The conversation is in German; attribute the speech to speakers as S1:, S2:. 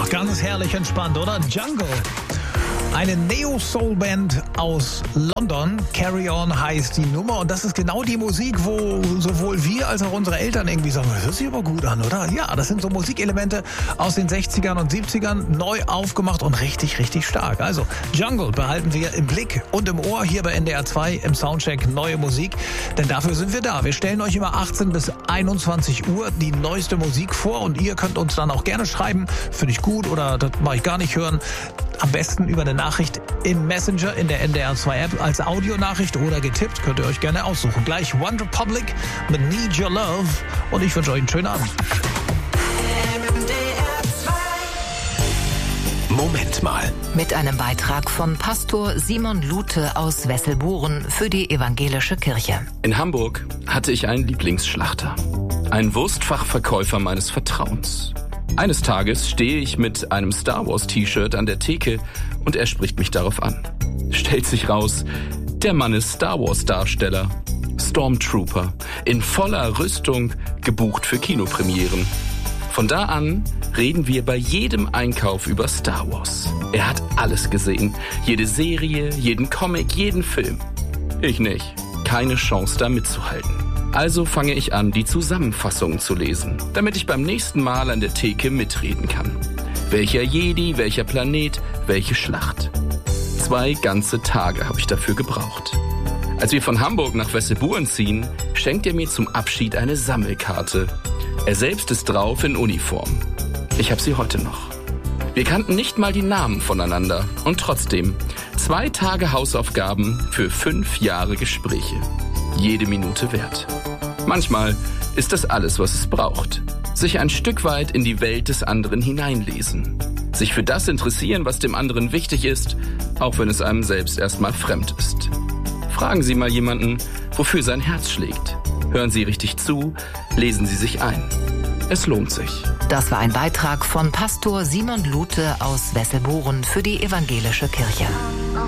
S1: Ganz herrlich entspannt, oder? Jungle. Eine Neo-Soul-Band aus London. Carry On heißt die Nummer. Und das ist genau die Musik, wo sowohl wir als auch unsere Eltern irgendwie sagen, das hört sich aber gut an, oder? Ja, das sind so Musikelemente aus den 60ern und 70ern, neu aufgemacht und richtig, richtig stark. Also Jungle behalten wir im Blick und im Ohr hier bei NDR 2 im Soundcheck Neue Musik. Denn dafür sind wir da. Wir stellen euch immer 18 bis 21 Uhr die neueste Musik vor. Und ihr könnt uns dann auch gerne schreiben, finde ich gut oder das mache ich gar nicht hören. Am besten über eine Nachricht im Messenger in der NDR 2 App als Audionachricht oder getippt. Könnt ihr euch gerne aussuchen. Gleich One Republic mit Need Your Love. Und ich wünsche euch einen schönen Abend.
S2: Moment mal.
S3: Mit einem Beitrag von Pastor Simon Lute aus Wesselburen für die Evangelische Kirche.
S4: In Hamburg hatte ich einen Lieblingsschlachter. Einen Wurstfachverkäufer meines Vertrauens. Eines Tages stehe ich mit einem Star Wars T-Shirt an der Theke und er spricht mich darauf an. Stellt sich raus, der Mann ist Star Wars Darsteller, Stormtrooper, in voller Rüstung, gebucht für Kinopremieren. Von da an reden wir bei jedem Einkauf über Star Wars. Er hat alles gesehen, jede Serie, jeden Comic, jeden Film. Ich nicht, keine Chance da mitzuhalten. Also fange ich an, die Zusammenfassungen zu lesen, damit ich beim nächsten Mal an der Theke mitreden kann. Welcher Jedi, welcher Planet, welche Schlacht. 2 ganze Tage habe ich dafür gebraucht. Als wir von Hamburg nach Wesselburen ziehen, schenkt er mir zum Abschied eine Sammelkarte. Er selbst ist drauf in Uniform. Ich habe sie heute noch. Wir kannten nicht mal die Namen voneinander und trotzdem 2 Tage Hausaufgaben für 5 Jahre Gespräche. Jede Minute wert. Manchmal ist das alles, was es braucht. Sich ein Stück weit in die Welt des anderen hineinlesen. Sich für das interessieren, was dem anderen wichtig ist, auch wenn es einem selbst erstmal fremd ist. Fragen Sie mal jemanden, wofür sein Herz schlägt. Hören Sie richtig zu, lesen Sie sich ein. Es lohnt sich.
S3: Das war ein Beitrag von Pastor Simon Lute aus Wesselburen für die Evangelische Kirche.